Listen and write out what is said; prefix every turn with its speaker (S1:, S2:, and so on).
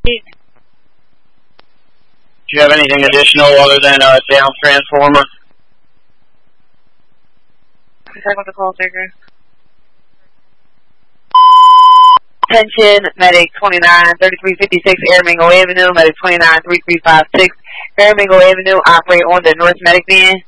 S1: Do you have anything additional other than a down transformer?
S2: Check with the call taker. Attention, Medic 29-3356 Aramingo Avenue, Medic 29-3356 Aramingo Avenue, operate on the North Medic van.